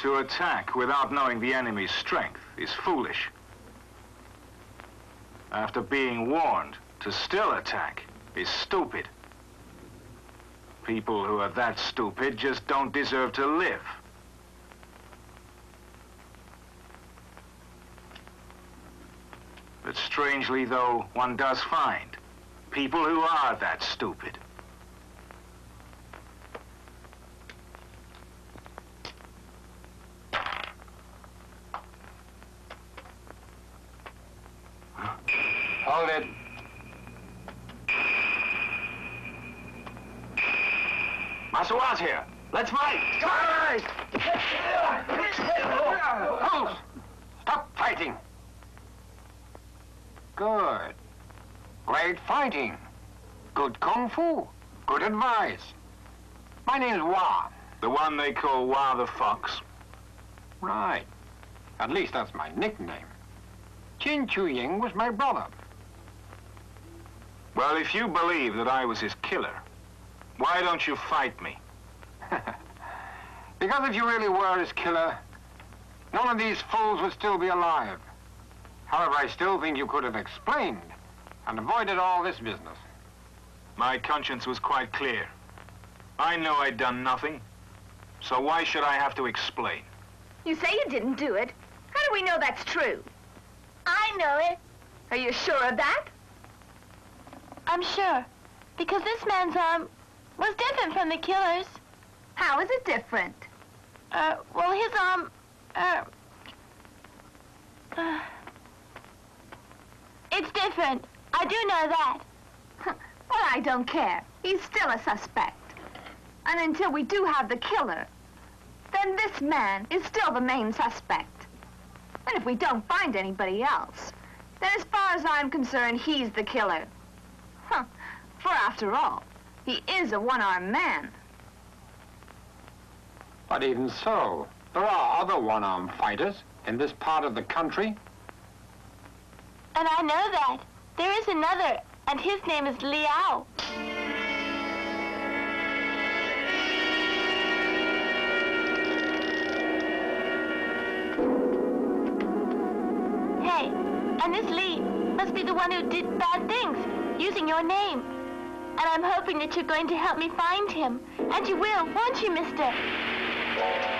To attack without knowing the enemy's strength is foolish. After being warned, to still attack is stupid. People who are that stupid just don't deserve to live. But strangely, though, one does find people who are that stupid. Hold it. Masua's here. Let's fight! Guys! Halt! Stop fighting. Good. Great fighting. Good kung fu. Good advice. My name's Wah. The one they call Wah the Fox. Right. At least that's my nickname. Chin Chu Ying was my brother. Well, if you believe that I was his killer, why don't you fight me? Because if you really were his killer, none of these fools would still be alive. However, I still think you could have explained and avoided all this business. My conscience was quite clear. I knew I'd done nothing, so why should I have to explain? You say you didn't do it. How do we know that's true? I know it. Are you sure of that? I'm sure. Because this man's arm was different from the killer's. How is it different? Well, his arm, it's different. I do know that. Well, I don't care. He's still a suspect. And until we do have the killer, then this man is still the main suspect. And if we don't find anybody else, then as far as I'm concerned, he's the killer. For after all, he is a one-armed man. But even so, there are other one-armed fighters in this part of the country. And I know that. There is another, and his name is Liao. Hey, and this Li must be the one who did bad things, using your name. And I'm hoping that you're going to help me find him. And you will, won't you, mister?